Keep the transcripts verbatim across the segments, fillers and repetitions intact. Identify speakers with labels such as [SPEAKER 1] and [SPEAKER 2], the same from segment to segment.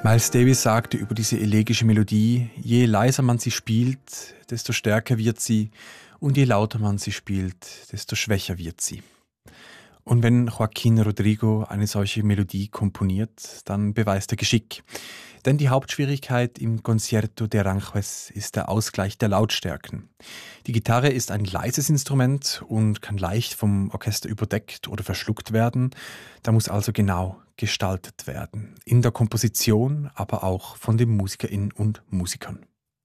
[SPEAKER 1] Miles Davis sagte über diese elegische Melodie, je leiser man sie spielt, desto stärker wird sie und je lauter man sie spielt, desto schwächer wird sie. Und wenn Joaquín Rodrigo eine solche Melodie komponiert, dann beweist er Geschick. Denn die Hauptschwierigkeit im Concierto de Aranjuez ist der Ausgleich der Lautstärken. Die Gitarre ist ein leises Instrument und kann leicht vom Orchester überdeckt oder verschluckt werden. Da muss also genau gestaltet werden. In der Komposition, aber auch von den Musikerinnen und Musikern.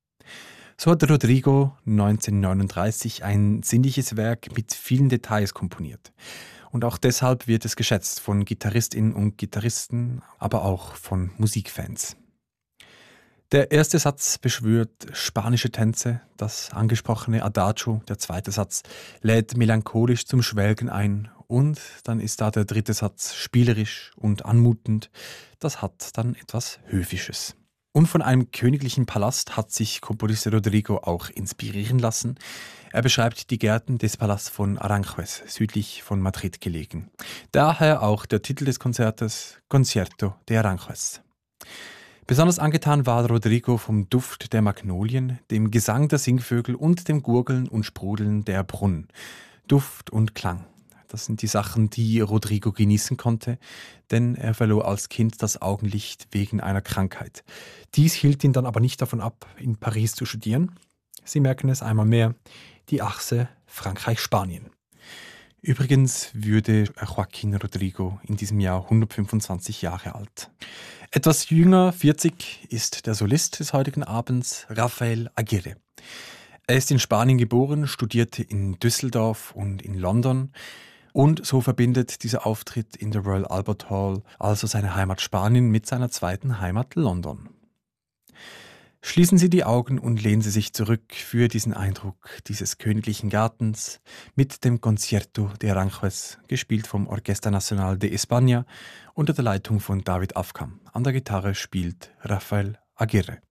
[SPEAKER 1] So hat Rodrigo neunzehnhundertneununddreißig ein sinnliches Werk mit vielen Details komponiert. Und auch deshalb wird es geschätzt von Gitarristinnen und Gitarristen, aber auch von Musikfans. Der erste Satz beschwört spanische Tänze, das angesprochene Adagio, der zweite Satz, lädt melancholisch zum Schwelgen ein und dann ist da der dritte Satz spielerisch und anmutend, das hat dann etwas Höfisches. Und von einem königlichen Palast hat sich Komponist Rodrigo auch inspirieren lassen. Er beschreibt die Gärten des Palasts von Aranjuez, südlich von Madrid gelegen. Daher auch der Titel des Konzertes Concierto de Aranjuez. Besonders angetan war Rodrigo vom Duft der Magnolien, dem Gesang der Singvögel und dem Gurgeln und Sprudeln der Brunnen. Duft und Klang. Das sind die Sachen, die Rodrigo genießen konnte, denn er verlor als Kind das Augenlicht wegen einer Krankheit. Dies hielt ihn dann aber nicht davon ab, in Paris zu studieren. Sie merken es einmal mehr, die Achse Frankreich-Spanien. Übrigens würde Joaquín Rodrigo in diesem Jahr hundertfünfundzwanzig Jahre alt. Etwas jünger, vierzig, ist der Solist des heutigen Abends, Rafael Aguirre. Er ist in Spanien geboren, studierte in Düsseldorf und in London. Und so verbindet dieser Auftritt in der Royal Albert Hall also seine Heimat Spanien mit seiner zweiten Heimat London. Schließen Sie die Augen und lehnen Sie sich zurück für diesen Eindruck dieses königlichen Gartens mit dem Concierto de Aranjuez, gespielt vom Orquesta Nacional de España unter der Leitung von David Afkam. An der Gitarre spielt Rafael Aguirre.